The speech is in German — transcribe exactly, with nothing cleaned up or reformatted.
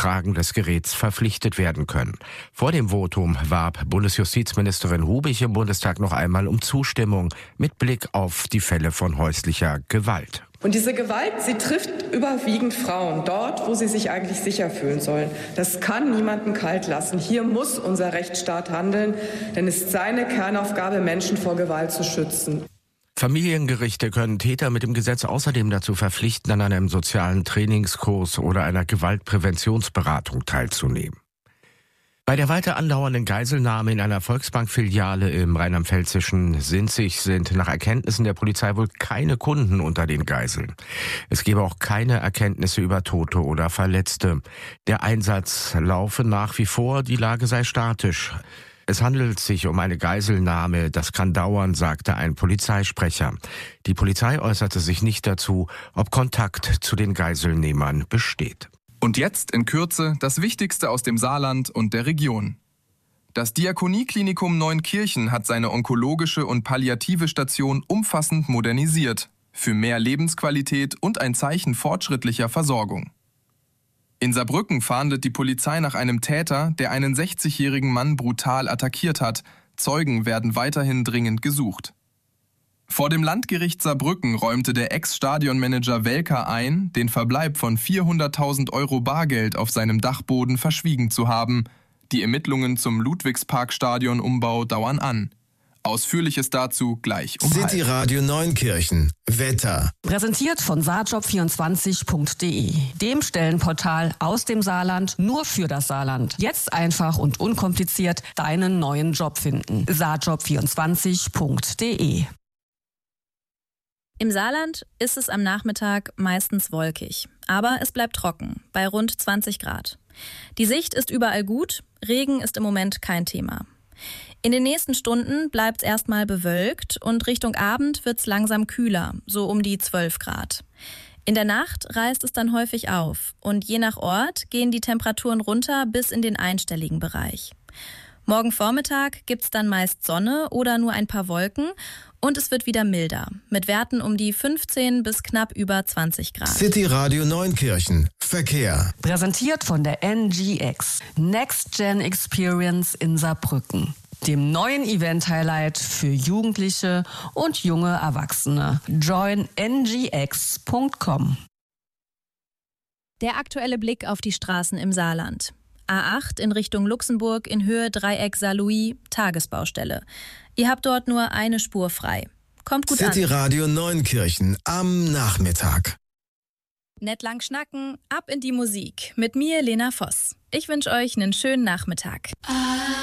Tragen des Geräts verpflichtet werden können. Vor dem Votum warb Bundesjustizministerin Hubich im Bundestag noch einmal um Zustimmung mit Blick auf die Fälle von häuslicher Gewalt. Und diese Gewalt, sie trifft überwiegend Frauen, dort, wo sie sich eigentlich sicher fühlen sollen. Das kann niemanden kalt lassen. Hier muss unser Rechtsstaat handeln, denn es ist seine Kernaufgabe, Menschen vor Gewalt zu schützen. Familiengerichte können Täter mit dem Gesetz außerdem dazu verpflichten, an einem sozialen Trainingskurs oder einer Gewaltpräventionsberatung teilzunehmen. Bei der weiter andauernden Geiselnahme in einer Volksbank-Filiale im rheinland-pfälzischen Sinzig sind nach Erkenntnissen der Polizei wohl keine Kunden unter den Geiseln. Es gebe auch keine Erkenntnisse über Tote oder Verletzte. Der Einsatz laufe nach wie vor, die Lage sei statisch. Es handelt sich um eine Geiselnahme, das kann dauern, sagte ein Polizeisprecher. Die Polizei äußerte sich nicht dazu, ob Kontakt zu den Geiselnehmern besteht. Und jetzt in Kürze das Wichtigste aus dem Saarland und der Region. Das Diakonieklinikum Neunkirchen hat seine onkologische und palliative Station umfassend modernisiert, für mehr Lebensqualität und ein Zeichen fortschrittlicher Versorgung. In Saarbrücken fahndet die Polizei nach einem Täter, der einen sechzigjährigen Mann brutal attackiert hat. Zeugen werden weiterhin dringend gesucht. Vor dem Landgericht Saarbrücken räumte der Ex-Stadionmanager Welker ein, den Verbleib von vierhunderttausend Euro Bargeld auf seinem Dachboden verschwiegen zu haben. Die Ermittlungen zum Ludwigspark-Stadion-Umbau dauern an. Ausführliches dazu gleich um halb. City Radio Neunkirchen. Wetter. Präsentiert von saarjob vierundzwanzig punkt de, dem Stellenportal aus dem Saarland nur für das Saarland. Jetzt einfach und unkompliziert deinen neuen Job finden. saarjob vierundzwanzig punkt de. Im Saarland ist es am Nachmittag meistens wolkig, aber es bleibt trocken, bei rund zwanzig Grad. Die Sicht ist überall gut, Regen ist im Moment kein Thema. In den nächsten Stunden bleibt es erstmal bewölkt und Richtung Abend wird es langsam kühler, so um die zwölf Grad. In der Nacht reißt es dann häufig auf und je nach Ort gehen die Temperaturen runter bis in den einstelligen Bereich. Morgen Vormittag gibt's dann meist Sonne oder nur ein paar Wolken und es wird wieder milder, mit Werten um die fünfzehn bis knapp über zwanzig Grad. City Radio Neunkirchen. Verkehr. Präsentiert von der N G X, Next Gen Experience in Saarbrücken, dem neuen Event-Highlight für Jugendliche und junge Erwachsene. join n g x punkt com. Der aktuelle Blick auf die Straßen im Saarland. A acht in Richtung Luxemburg in Höhe Dreieck Saarlouis, Tagesbaustelle. Ihr habt dort nur eine Spur frei. Kommt gut an. City Radio Neunkirchen am Nachmittag. Nett lang schnacken, ab in die Musik. Mit mir, Lena Voss. Ich wünsche euch einen schönen Nachmittag.